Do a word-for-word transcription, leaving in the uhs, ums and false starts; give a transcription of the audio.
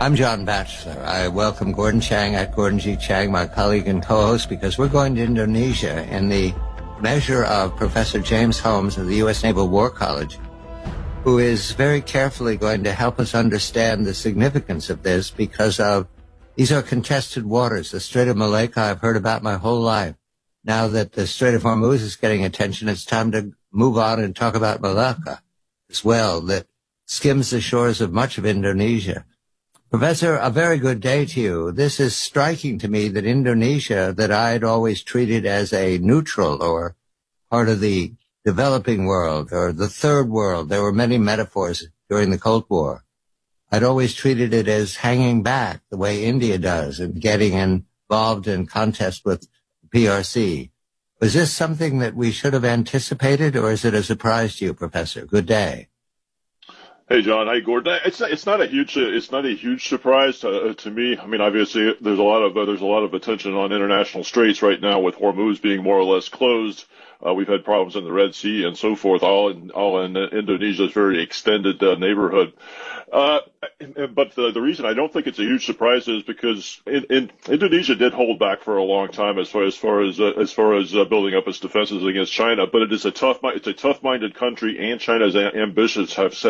I'm John Batchelor. I welcome Gordon Chang at Gordon G. Chang, my colleague and co-host, because we're going to Indonesia in the measure of Professor James Holmes of the U S Naval War College, who is very carefully going to help us understand the significance of this because of these are contested waters. The Strait of Malacca I've heard about my whole life. Now that the Strait of Hormuz is getting attention, it's time to move on and talk about Malacca as well, that skims the shores of much of Indonesia. Professor, a very good day to you. This is striking to me that Indonesia, that I'd always treated as a neutral or part of the developing world or the third world, there were many metaphors during the Cold War. I'd always treated it as hanging back the way India does and getting involved in contest with P R C. Was this something that we should have anticipated, or is it a surprise to you, Professor? Good day. Hey, John. Hi, Gordon. It's not, it's not a huge it's not a huge surprise to, to me. I mean, obviously, there's a lot of uh, there's a lot of attention on international straits right now with Hormuz being more or less closed. Uh, we've had problems in the Red Sea and so forth, all in all in Indonesia's very extended uh, neighborhood. Uh, but the, the reason I don't think it's a huge surprise is because in, in, Indonesia did hold back for a long time as far as far as uh, as far as uh, building up its defenses against China. But it is a tough it's a tough-minded country, and China's ambitions have set